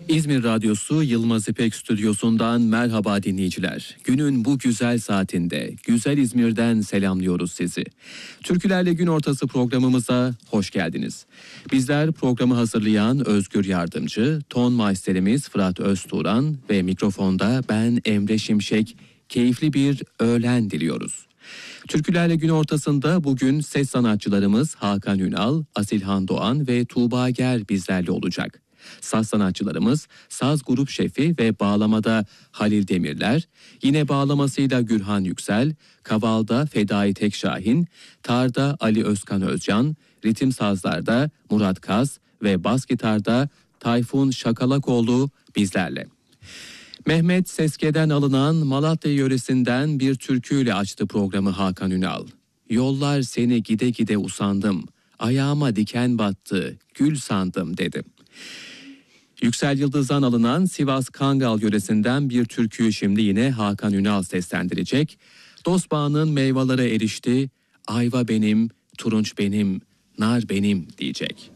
İzmir Radyosu Yılmaz İpek Stüdyosu'ndan merhaba dinleyiciler. Günün bu güzel saatinde güzel İzmir'den selamlıyoruz sizi. Türkülerle Gün Ortası programımıza hoş geldiniz. Bizler programı hazırlayan Özgür Yardımcı, ton maisterimiz Fırat Öztuğran ve mikrofonda ben Emre Şimşek keyifli bir öğlen diliyoruz. Türkülerle Gün Ortası'nda bugün ses sanatçılarımız Hakan Ünal, Asilhan Doğan ve Tuğba Ger bizlerle olacak. Saz sanatçılarımız saz grup şefi ve bağlamada Halil Demirler, yine bağlamasıyla Gürhan Yüksel, kavalda Fedai Tekşahin, tarda Ali Özkan Özcan, ritim sazlarda Murat Kaz ve bas gitarda Tayfun Şakalakoğlu bizlerle. Mehmet Seske'den alınan Malatya yöresinden bir türküyle açtı programı Hakan Ünal. Yollar seni gide gide usandım, ayağıma diken battı, gül sandım dedi. Yüksel Yıldız'dan alınan Sivas Kangal yöresinden bir türküyü şimdi yine Hakan Ünal seslendirecek. Dostbağ'ın meyveleri erişti, ayva benim, turunç benim, nar benim diyecek.